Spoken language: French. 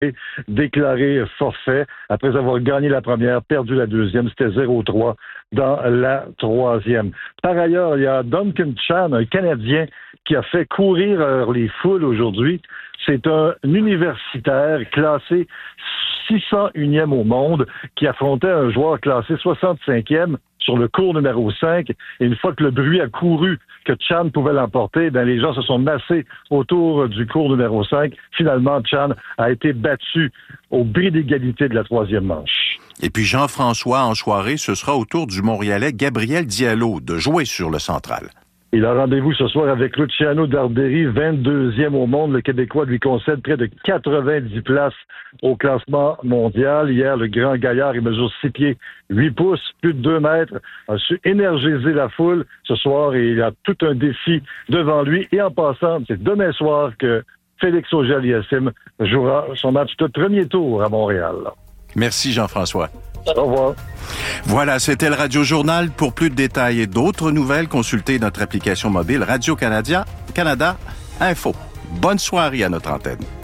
déclaré forfait après avoir gagné la première, perdu la deuxième. C'était 0-3 dans la troisième. Par ailleurs, il y a Duncan Chan, un Canadien qui a fait courir les foules aujourd'hui. C'est un universitaire classé 601e au monde qui affrontait un joueur classé 65e sur le cours numéro 5. Et une fois que le bruit a couru que Chan pouvait l'emporter, les gens se sont massés autour du cours numéro 5. Finalement, Chan a été battu au bris d'égalité de la troisième manche. Et puis Jean-François Anchoiré, ce sera au tour du Montréalais Gabriel Diallo de jouer sur le central. Il a rendez-vous ce soir avec Luciano Darderi, 22e au monde. Le Québécois lui concède près de 90 places au classement mondial. Hier, le grand gaillard, il mesure 6 pieds, 8 pouces, plus de 2 mètres, a su énergiser la foule. Ce soir, il a tout un défi devant lui. Et en passant, c'est demain soir que Félix Auger-Aliassime jouera son match de premier tour à Montréal. Merci Jean-François. Au revoir. Voilà, c'était le Radio Journal. Pour plus de détails et d'autres nouvelles, consultez notre application mobile Radio-Canada Info. Bonne soirée à notre antenne.